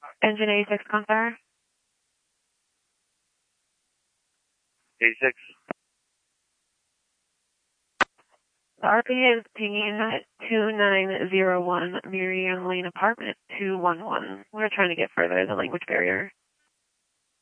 Engine A6 Gunther. A6. The RPA is pinging at 2901 Miriam Lane Apartment 211. We're trying to get further the language barrier.